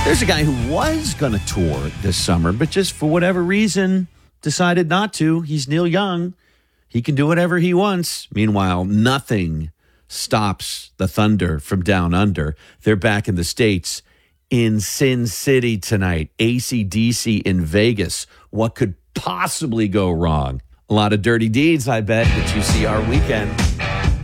There's a guy who was going to tour this summer, but just for whatever reason decided not to. He's Neil Young. He can do whatever he wants. Meanwhile, nothing stops the Thunder from down under. They're back in the States in Sin City tonight. AC/DC in Vegas. What could possibly go wrong? A lot of dirty deeds, I bet, at UCR weekend.